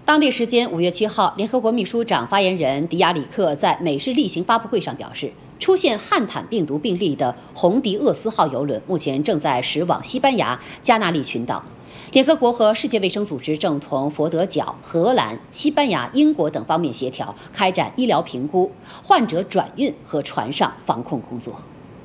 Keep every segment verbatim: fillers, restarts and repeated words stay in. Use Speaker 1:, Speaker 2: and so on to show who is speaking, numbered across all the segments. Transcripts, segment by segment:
Speaker 1: 当地时间五月七号，联合国秘书长发言人迪亚里克在美日例行发布会上表示，出现汉坦病毒病例的红迪厄斯号邮轮目前正在驶往西班牙加那利群岛。联合国和世界卫生组织正同佛得角、荷兰、西班牙、英国等方面协调，开展医疗评估、患者转运和船上防控工作。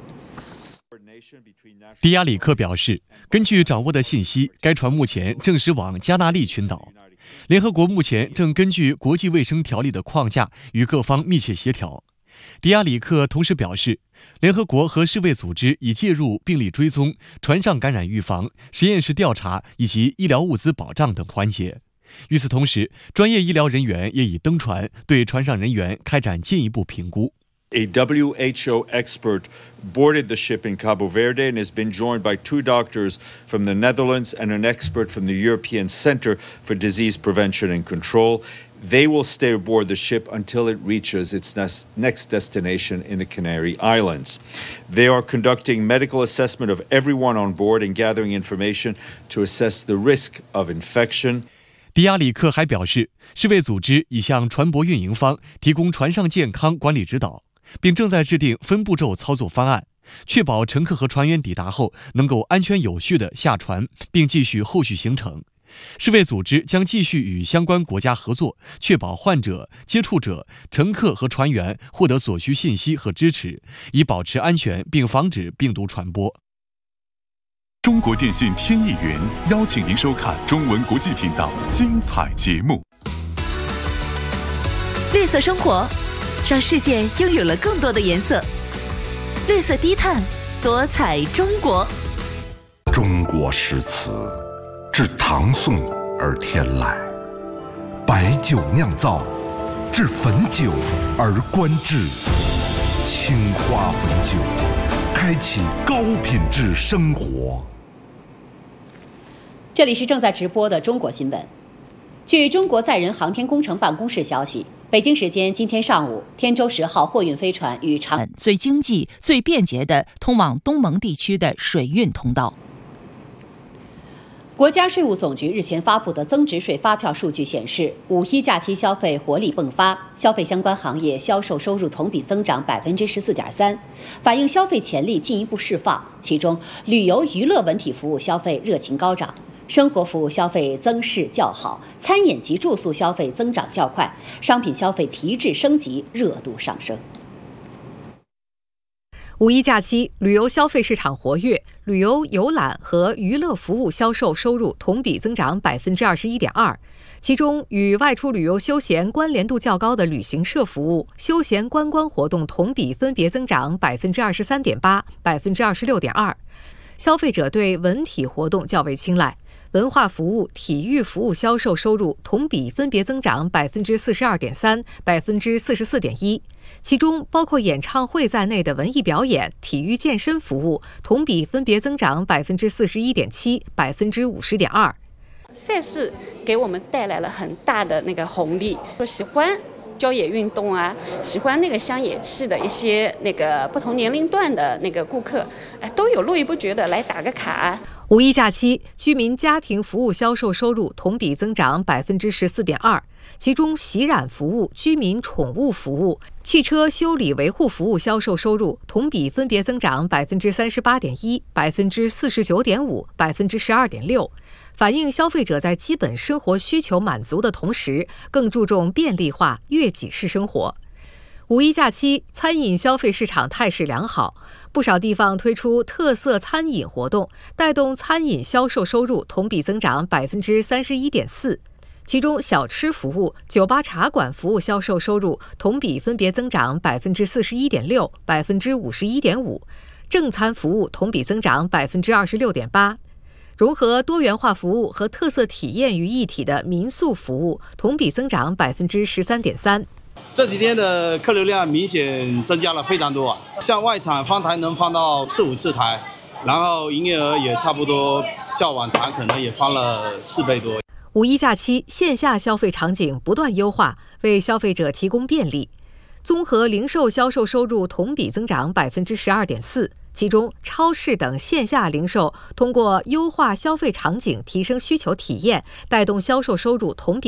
Speaker 2: 迪亚里克表示，根据掌握的信息，该船目前正驶往加那利群岛。联合国目前正根据国际卫生条例的框架与各方密切协调。迪亚里克同时表示，联合国和世卫组织已介入病例追踪、船上感染预防、实验室调查以及医疗物资保障等环节。与此同时，专业医疗人员也已登船，对船上人员开展进一步评估。
Speaker 3: A W H O expert boarded the ship in Cabo Verde and has been joined by two doctors from the Netherlands and an expert from the European Center for Disease Prevention and Control. They will stay aboard the ship until it reaches its next destination in the Canary Islands. They are conducting medical assessment of everyone on board and gathering information to assess the risk of infection.
Speaker 2: 迪亚里克还表示，世卫组织已向船舶运营方提供船上健康管理指导，并正在制定分步骤操作方案，确保乘客和船员抵达后能够安全有序地下船，并继续后续行程。世卫组织将继续与相关国家合作，确保患者、接触者、乘客和船员获得所需信息和支持，以保持安全并防止病毒传播。
Speaker 4: 中国电信天翼云邀请您收看中文国际频道精彩节目。
Speaker 5: 绿色生活，让世界拥有了更多的颜色。绿色低碳，多彩中国。
Speaker 6: 中国诗词自唐宋而天来，白酒酿造，至汾酒而观致。青花汾酒，开启高品质生活。
Speaker 1: 这里是正在直播的中国新闻。据中国载人航天工程办公室消息，北京时间今天上午，天舟十号货运飞船与长
Speaker 7: 最经济、最便捷的通往东盟地区的水运通道。
Speaker 1: 国家税务总局日前发布的增值税发票数据显示，五一假期消费活力迸发，消费相关行业销售收入同比增长百分之十四点三，反映消费潜力进一步释放。其中，旅游娱乐文体服务消费热情高涨，生活服务消费增势较好，餐饮及住宿消费增长较快，商品消费提质升级，热度上升。
Speaker 8: 五一假期，旅游消费市场活跃，旅游游览和娱乐服务销售收入同比增长百分之二十一点二。其中，与外出旅游休闲关联度较高的旅行社服务、休闲观光活动同比分别增长百分之二十三点八、百分之二十六点二。消费者对文体活动较为青睐。文化服务、体育服务销售收入同比分别增长百分之四十二点三、百分之四十四点一，其中包括演唱会在内的文艺表演、体育健身服务同比分别增长百分之四十一点七、百分之五十点二。
Speaker 9: 赛事给我们带来了很大的那个红利，说喜欢郊野运动啊，喜欢那个乡野气的一些那个不同年龄段的那个顾客，哎，都有络绎不绝的来打个卡。
Speaker 8: 五一假期，居民家庭服务销售收入同比增长百分之十四点二，其中洗染服务、居民宠物服务、汽车修理维护服务销售收入同比分别增长百分之三十八点一、百分之四十九点五、百分之十二点六，反映消费者在基本生活需求满足的同时，更注重便利化、悦己式生活。五一假期，餐饮消费市场态势良好，不少地方推出特色餐饮活动，带动餐饮销售收入同比增长百分之三十一点四。其中，小吃服务、酒吧茶馆服务销售收入同比分别增长百分之四十一点六、百分之五十一点五；正餐服务同比增长百分之二十六点八。融合多元化服务和特色体验于一体的民宿服务同比增长百分之十三点三。
Speaker 10: 这几天的客流量明显增加了非常多啊，像外场放台能放到四五次台，然后营业额也差不多较往常可能也翻了四倍多。
Speaker 8: 五一假期线下消费场景不断优化，为消费者提供便利。综合零售销售收入同比增长百分之十二点四，其中超市等线下零售通过优化消费场景，提升需求体验，带动销售收入同比